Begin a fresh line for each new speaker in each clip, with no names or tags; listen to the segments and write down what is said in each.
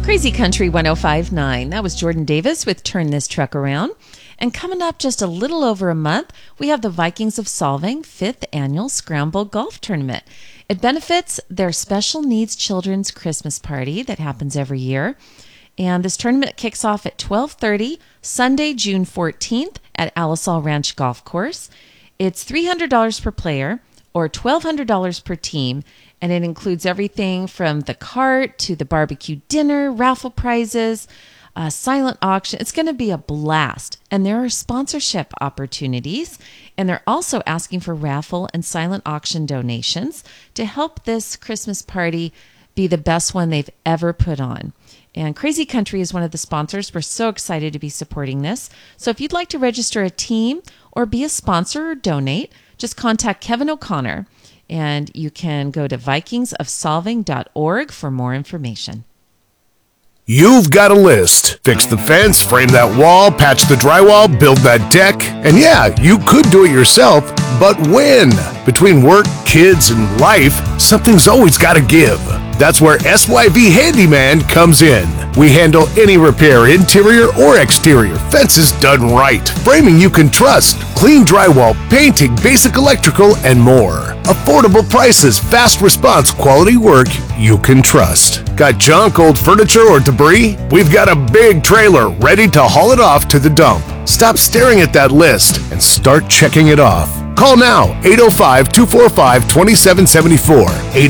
Crazy Country 105.9. That was Jordan Davis with Turn This Truck Around. And coming up just a little over a month, we have the Vikings of Solvang 5th Annual Scramble Golf Tournament. It benefits their Special Needs Children's Christmas Party that happens every year. And this tournament kicks off at 12:30 Sunday, June 14th at Alisal Ranch Golf Course. It's $300 per player or $1,200 per team, and it includes everything from the cart to the barbecue dinner, raffle prizes, silent auction. It's going to be a blast. And there are sponsorship opportunities, and they're also asking for raffle and silent auction donations to help this Christmas party be the best one they've ever put on. And Crazy Country is one of the sponsors. We're so excited to be supporting this. So if you'd like to register a team or be a sponsor or donate, just contact Kevin O'Connor, and you can go to vikingsofsolving.org for more information.
You've got a list. Fix the fence, frame that wall, patch the drywall, build that deck. And yeah, you could do it yourself, but when? Between work, kids, and life, something's always got to give. That's where SYV Handyman comes in. We handle any repair, interior or exterior, fences done right, framing you can trust, clean drywall, painting, basic electrical, and more. Affordable prices, fast response, quality work you can trust. Got junk, old furniture, or debris? We've got a big trailer ready to haul it off to the dump. Stop staring at that list and start checking it off. Call now, 805-245-2774,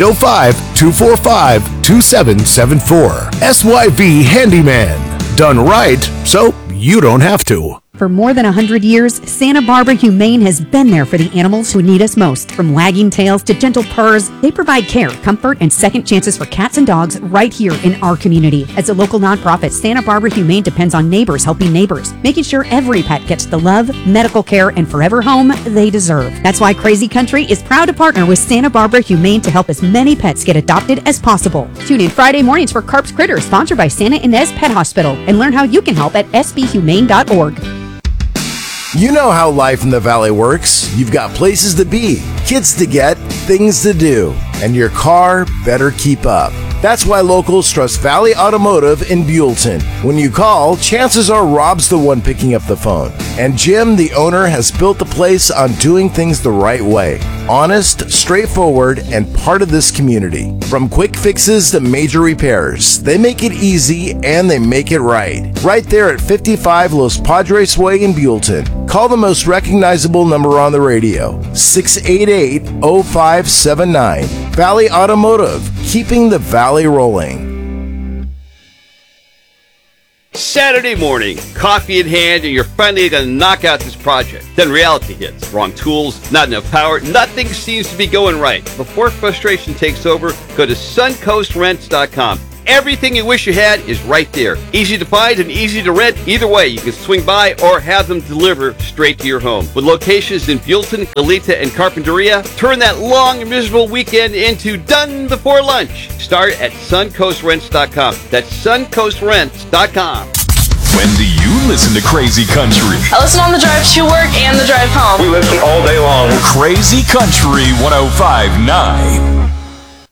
805-245-2774. SYV Handyman. Done right, so you don't have to.
For more than 100 years, Santa Barbara Humane has been there for the animals who need us most. From wagging tails to gentle purrs, they provide care, comfort, and second chances for cats and dogs right here in our community. As a local nonprofit, Santa Barbara Humane depends on neighbors helping neighbors, making sure every pet gets the love, medical care, and forever home they deserve. That's why Crazy Country is proud to partner with Santa Barbara Humane to help as many pets get adopted as possible. Tune in Friday mornings for Carp's Critters, sponsored by Santa Ynez Pet Hospital, and learn how you can help at sbhumane.org.
You know how life in the Valley works. You've got places to be, kids to get, things to do, and your car better keep up. That's why locals trust Valley Automotive in Buellton. When you call, chances are Rob's the one picking up the phone. And Jim, the owner, has built the place on doing things the right way. Honest, straightforward, and part of this community. From quick fixes to major repairs, they make it easy and they make it right. Right there at 55 Los Padres Way in Buellton. Call the most recognizable number on the radio, 688-0579. Valley Automotive, keeping the Valley rolling.
Saturday morning, coffee in hand, and you're finally going to knock out this project. Then reality hits. Wrong tools, not enough power, nothing seems to be going right. Before frustration takes over, go to suncoastrents.com. Everything you wish you had is right there. Easy to find and easy to rent. Either way, you can swing by or have them deliver straight to your home. With locations in Buellton, Goleta, and Carpinteria, turn that long and miserable weekend into done before lunch. Start at suncoastrents.com. That's suncoastrents.com.
When do you listen to Crazy Country?
I listen on the drive to work and the drive home.
We listen all day long. Crazy Country 105.9.